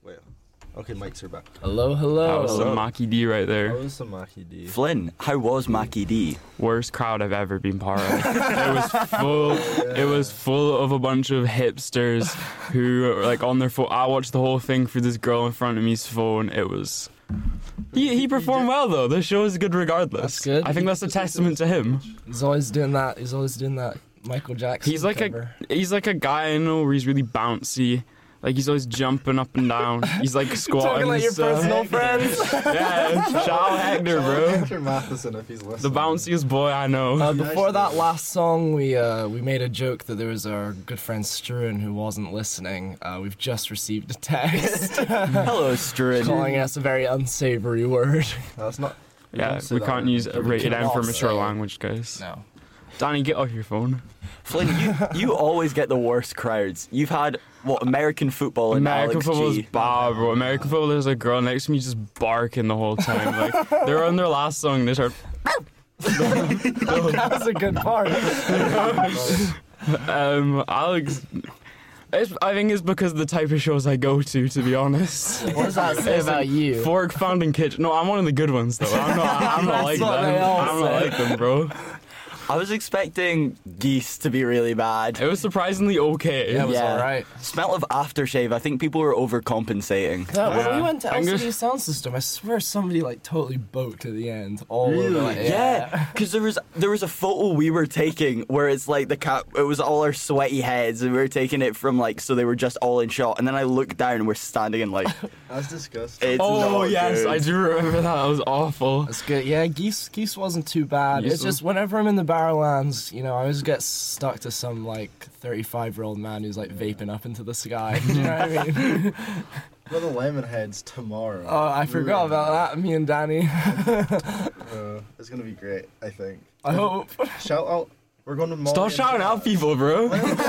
Wait. Okay, mics are back. Hello, hello. That was some Mackie D right there. That was some Mackie D. Flynn, how was Mackie D? Worst crowd I've ever been part of. It was full of a bunch of hipsters who are like on their phone. I watched the whole thing through this girl in front of me's phone. It was. He performed well though. The show is good regardless. That's good. I think that's a testament to him. He's always doing that. Michael Jackson. He's like cover. a guy I know where he's really bouncy. Like he's always jumping up and down. He's like squatting. Talking like your personal friends. Yeah, shout out Hector, bro. Hector Matheson, if he's listening. The bounciest boy I know. Before that last song, we made a joke that there was our good friend Struan who wasn't listening. We've just received a text Hello, Struan. calling us a very unsavory word. That's not. Yeah, we can't use rated M for mature language, guys. No. Danny, get off your phone. Flynn, you always get the worst crowds. You've had, American football and American Alex football is G. bad, bro. American football, there's a girl next to me just barking the whole time. Like, they were on their last song, they start... That was a good part. Alex... I think it's because of the type of shows I go to be honest. What does that say about you? Fork Founding Kitchen. No, I'm one of the good ones, though. I'm not like them. what they all I'm not say. like them, bro. I was expecting Geese to be really bad. It was surprisingly okay. Yeah, it was alright. Smell of aftershave. I think people were overcompensating. When we went to I'm LCD just- Sound System, I swear somebody like totally boat at the end. All over, like, Yeah, because there was a photo we were taking where it's like it was all our sweaty heads, and we were taking it from like so they were just all in shot, and then I looked down and we're standing in like That's disgusting. it's Oh, not yes, good. I do remember that. That was awful. That's good. Yeah, Geese wasn't too bad. Geese It's just whenever I'm in the Barrowlands, I always get stuck to some like 35-year-old man who's like vaping up into the sky. Do you know what I mean? We're the Lemonheads tomorrow. Oh, I forgot about that. Me and Danny. It's gonna be great, I think. I hope. Shout out. We're going to Molly. Stop and shouting Jazz. out people, bro.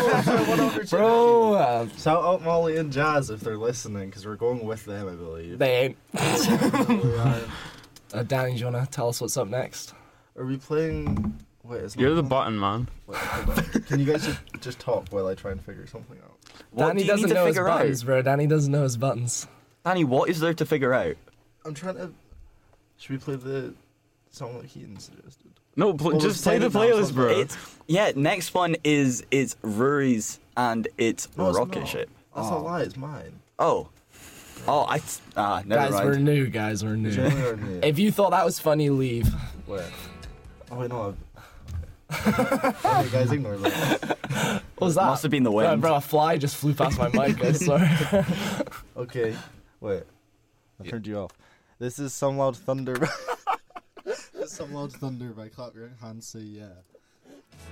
Bro, Shout out Molly and Jazz if they're listening, because we're going with them, I believe. they ain't. We are. Danny, do you want to tell us what's up next? Are we playing? Wait, it's You're not- the button, man. Wait, hold on. Can you guys just talk while I try and figure something out? What Danny do you doesn't need to know his figure buttons, out? bro. Danny doesn't know his buttons. Danny, what is there to figure out? I'm trying to. Should we play the song that Keaton suggested? No, Well, just we're play the playing it now, playlist, so- bro. Next one is Rory's and it's No, it's Rocket not. Ship. That's a lie. It's mine. Never Guys, we're mind. new. Guys, we're new. Generally are new. If you thought that was funny, leave. Wait. Oh wait, no. Okay, guys, ignore that. What was that? Must have been the wind. Bro, a fly just flew past my mic. I swear. Okay, wait. I turned you off. This is Some Loud Thunder. This is Some Loud Thunder by Clap Your Hands Say Yeah.